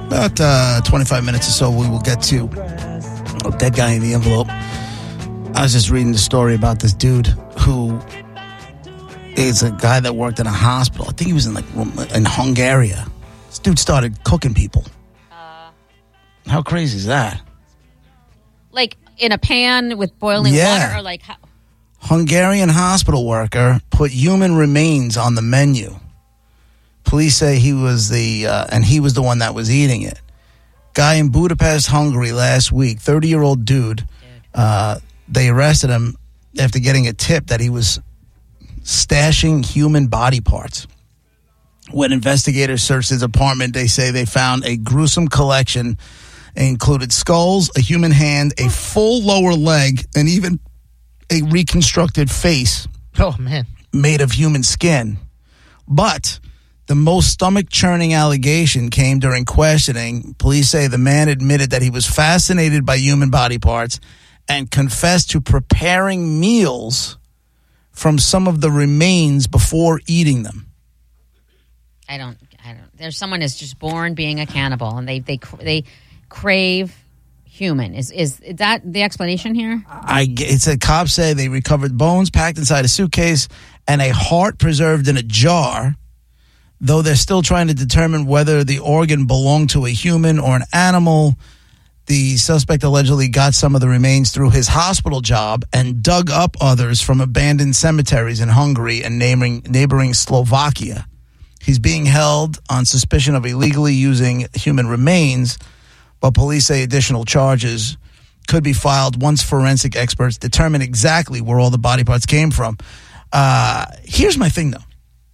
About 25 minutes or so, we will get to Dead Guy in the Envelope. I was just reading the story about this dude who is a guy that worked in a hospital. I think he was in Hungary. This dude started cooking people. How crazy is that? Like in a pan with boiling water, or like how? Hungarian hospital worker put human remains on the menu. Police say he was the one that was eating it. Guy in Budapest, Hungary last week, 30-year-old dude. They arrested him after getting a tip that he was stashing human body parts. When investigators searched his apartment, they say they found a gruesome collection. It included skulls, a human hand, a full lower leg, and even a reconstructed face. Oh, man. Made of human skin. But the most stomach-churning allegation came during questioning. Police say the man admitted that he was fascinated by human body parts and confessed to preparing meals from some of the remains before eating them. I don't. There's someone is just born being a cannibal, and they crave human. Is that the explanation here? It's a cops say they recovered bones packed inside a suitcase and a heart preserved in a jar, though they're still trying to determine whether the organ belonged to a human or an animal. The suspect allegedly got some of the remains through his hospital job and dug up others from abandoned cemeteries in Hungary and neighboring Slovakia. He's being held on suspicion of illegally using human remains, but police say additional charges could be filed once forensic experts determine exactly where all the body parts came from. Here's my thing, though.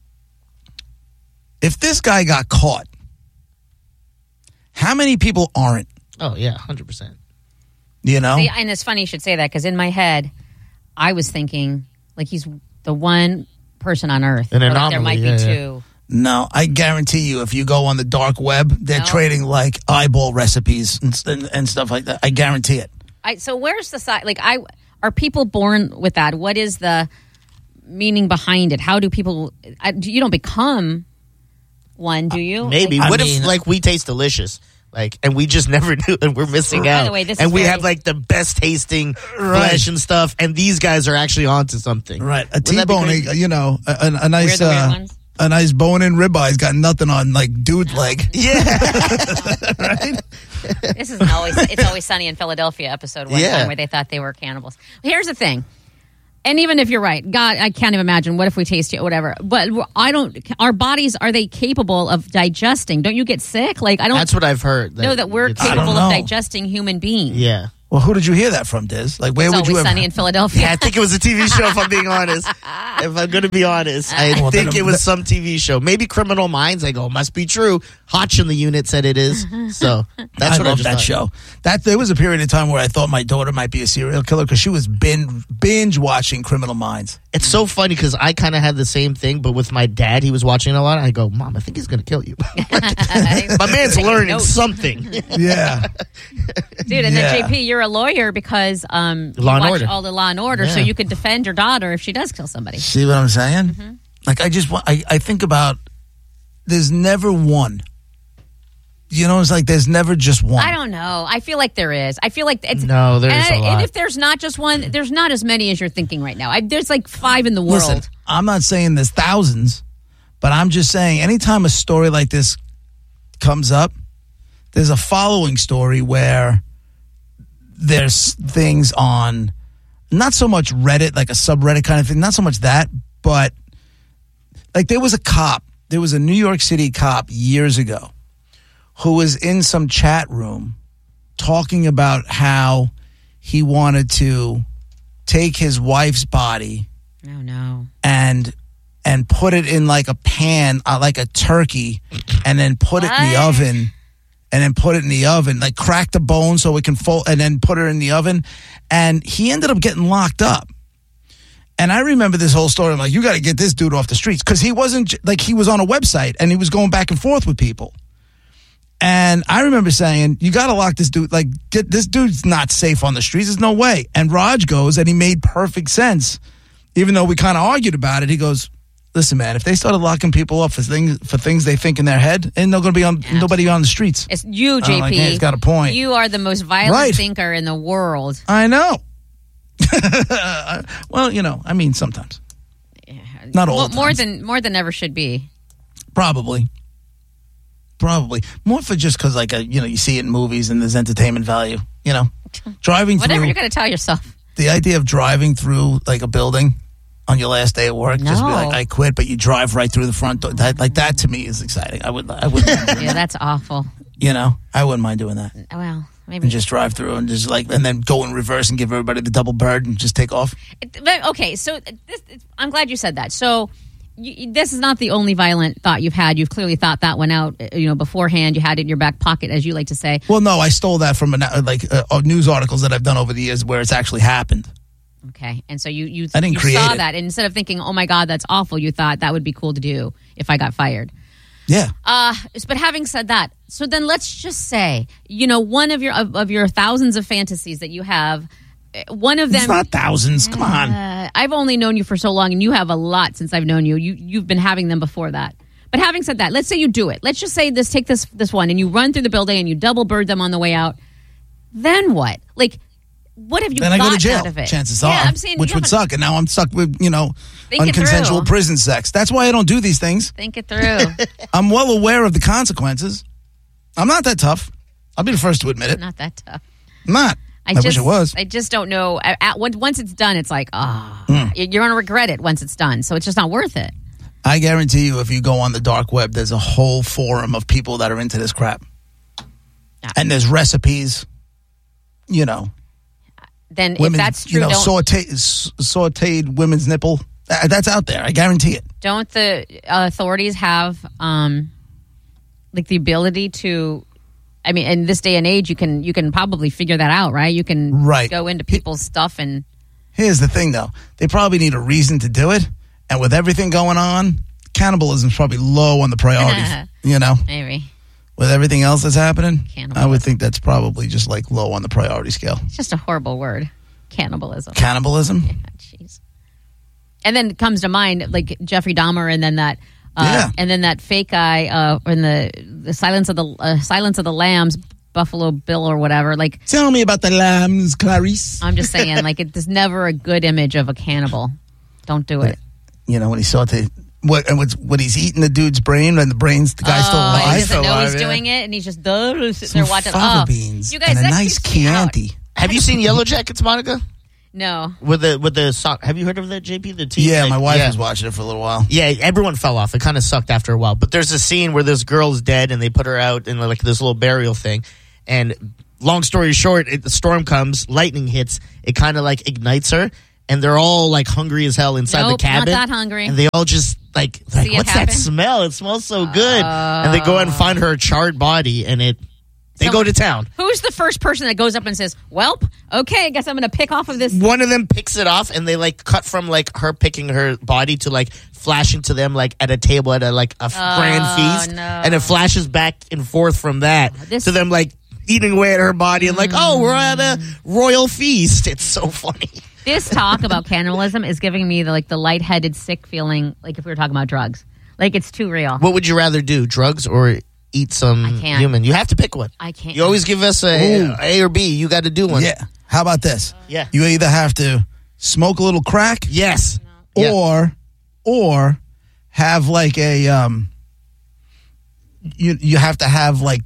If this guy got caught, how many people aren't? Oh, yeah, 100%. You know? See, and it's funny you should say that, because in my head, I was thinking, like, he's the one person on Earth. An anomaly, like there might be two. No, I guarantee you, if you go on the dark web, they're trading, like, eyeball recipes and stuff like that. I guarantee it. So where's the side? Like, are people born with that? What is the meaning behind it? How do people... you don't become one, do you? Maybe. Like, what if, like, we taste delicious? Like, and we just never knew, and we're missing out. By the way, this and is we have like the best tasting flesh and stuff, and these guys are actually onto something. Right, a T-bone, you know, a nice, a nice bone-in ribeye got nothing on like dude leg. Yeah, right. This is it's always sunny in Philadelphia episode one time where they thought they were cannibals. Here's the thing. And even if you're right, God, I can't even imagine. What if we taste it, whatever? But our bodies, are they capable of digesting? Don't you get sick? Like, I don't. That's what I've heard. That we're capable of digesting human beings. Yeah. Well, who did you hear that from, Diz? Like, where would you have... Sunny in Philadelphia. Yeah, I think it was a TV show, if I'm being honest. If I'm going to be honest. I think it was some TV show. Maybe Criminal Minds. I go, must be true. Hotch in the unit said it is. So, that's what I love that show. There was a period of time where I thought my daughter might be a serial killer because she was binge watching Criminal Minds. It's so funny because I kind of had the same thing, but with my dad, he was watching a lot. I go, Mom, I think he's going to kill you. My man's learning something. Yeah. Dude, and then JP, you're a lawyer because you watch all the Law and Order, so you could defend your daughter if she does kill somebody. See what I'm saying? Mm-hmm. Like, I think about, there's never one. You know, it's like there's never just one. I don't know. I feel like there is. I feel like it's... No, there's a lot. And if there's not just one, there's not as many as you're thinking right now. There's like 5 in the world. Listen, I'm not saying there's thousands, but I'm just saying anytime a story like this comes up, there's a following story where there's things on, not so much Reddit, like a subreddit kind of thing, not so much that, but like there was a New York City cop years ago who was in some chat room talking about how he wanted to take his wife's body and put it in like a pan, like a turkey, and then put it in the oven. And then put it in the oven, like crack the bone so it can fold, and then put it in the oven. And he ended up getting locked up. And I remember this whole story. I'm like, you got to get this dude off the streets. Because he wasn't, like, he was on a website and he was going back and forth with people. And I remember saying, you got to lock this dude. Like, this dude's not safe on the streets. There's no way. And Raj goes, and he made perfect sense. Even though we kind of argued about it, he goes, Listen, man, if they started locking people up for things they think in their head, ain't no going to be nobody on the streets. It's you, JP. Like, hey, he's got a point. You are the most violent thinker in the world. I know. Well, I mean, sometimes. Yeah. Not all the times. More than ever should be. Probably more for just because, like, you see it in movies and there's entertainment value. Driving through. Whatever you got to tell yourself. The idea of driving through like a building on your last day at work, just be like, I quit, but you drive right through the front door. That to me is exciting. I wouldn't mind doing Yeah, that's awful. I wouldn't mind doing that. Well, maybe. And just drive through and just and then go in reverse and give everybody the double bird and just take off. Okay, so I'm glad you said that. So this is not the only violent thought you've had. You've clearly thought that one out, beforehand. You had it in your back pocket, as you like to say. Well, no, I stole that from news articles that I've done over the years where it's actually happened. Okay, and so you saw that, and instead of thinking, "Oh my God, that's awful," you thought that would be cool to do if I got fired. Yeah. But having said that, so then let's just say, one of your thousands of fantasies that you have, one of them. It's not thousands. Come on. I've only known you for so long, and you have a lot since I've known you. You've been having them before that. But having said that, let's say you do it. Let's just say take this one, and you run through the building, and you double bird them on the way out. Then what? Like, what have you then got I go to jail, out of it? chances are, which would suck. And now I'm stuck with, unconsensual prison sex. That's why I don't do these things. Think it through. I'm well aware of the consequences. I'm not that tough. I'll be the first to admit it. Not that tough. I'm not. I wish it was. I just don't know. Once it's done, it's like, you're going to regret it once it's done. So it's just not worth it. I guarantee you, if you go on the dark web, there's a whole forum of people that are into this crap. Yeah. And there's recipes, Then if that's true, sauteed women's nipple, that's out there. I guarantee it. Don't the authorities have the ability to? I mean, in this day and age, you can probably figure that out, right? You can go into people's stuff and. Here's the thing, though. They probably need a reason to do it, and with everything going on, cannibalism's probably low on the priorities. Maybe. With everything else that's happening, I would think that's probably just low on the priority scale. It's just a horrible word, cannibalism. Cannibalism? Yeah, jeez. And then it comes to mind Jeffrey Dahmer, and then that, and then that fake guy in the Silence of the Lambs, Buffalo Bill or whatever. Tell me about the lambs, Clarice. I'm just saying, there's never a good image of a cannibal. Don't do it. When he sauteed. What he's eating the dude's brain, and the guy's still alive. He doesn't know he's doing it, and he's just sitting there watching. Fava beans you guys, and a nice Chianti. Have you seen Yellow Jackets, Monica? No. With the sock. Have you heard of that, JP? The team. Yeah, my wife was watching it for a little while. Yeah, everyone fell off. It kind of sucked after a while. But there's a scene where this girl's dead, and they put her out in this little burial thing. And long story short, the storm comes, lightning hits, it kind of ignites her. And they're all hungry as hell inside the cabin. Not that hungry. And they all just what's that smell? It smells so good. And they go and find her charred body, and they go to town. Who's the first person that goes up and says, "Welp, okay, I guess I'm going to pick off of this"? One of them picks it off, and they cut from her picking her body to flashing to them at a table at a grand feast, no. and it flashes back and forth from that to them eating away at her body and we're at a royal feast. It's so funny. This talk about cannibalism is giving me the lightheaded, sick feeling, if we were talking about drugs. It's too real. What would you rather do, drugs or eat some human? You have to pick one. I can't. You always give us A or B. You got to do one. Yeah. How about this? Yeah. You either have to smoke a little crack. Yes. Or have you have to have a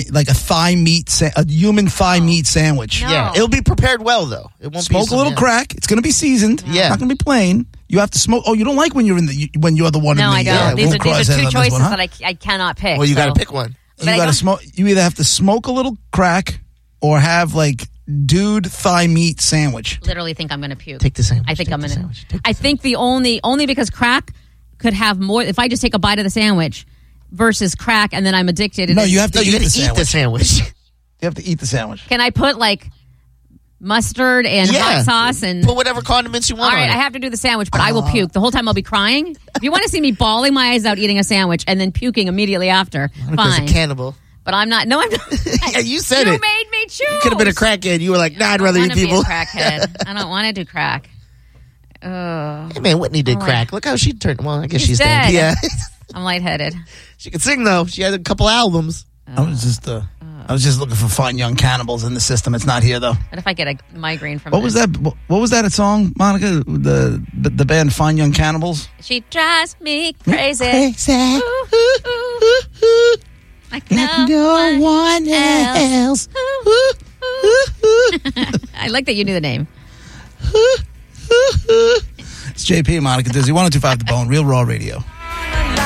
human thigh meat sandwich. No. Yeah, it'll be prepared well though. It won't smoke be a little crack. It's going to be seasoned. Yeah, it's not going to be plain. You have to smoke. Oh, you don't like when you're when you're the one. No, in the, I don't. These are two choices one, that I cannot pick. Well, you got to pick one. You got to smoke. You either have to smoke a little crack or have dude thigh meat sandwich. Literally think I'm going to puke. Take the sandwich. I think I'm going to. I think the only because crack could have more. If I just take a bite of the sandwich versus crack, and then I'm addicted. No, you have to eat the sandwich. You have to eat the sandwich. Can I put mustard and hot sauce and put whatever condiments you want? All right, on I have to do the sandwich, but I will puke the whole time. I'll be crying. If you want to see me bawling my eyes out eating a sandwich and then puking immediately after, fine. A cannibal. But I'm not. No, I'm not. Yeah, you said you it. You made me choose. You could have been a crackhead. You were like, nah, I'd rather eat people. Be a crackhead. I don't want to do crack. Hey, man, Whitney did crack. Look how she turned. Well, I guess she's dead. Yeah. I'm lightheaded. She could sing, though. She had a couple albums. I was just looking for Fine Young Cannibals in the system. It's not here, though. What if I get a migraine from What was that? What was that a song, Monica? The band Fine Young Cannibals? She drives me crazy. Crazy. Ooh, ooh, ooh. Like no one else. I like that you knew the name. It's JP and Monica Dizzy, 102.5 The Bone, Real Raw Radio.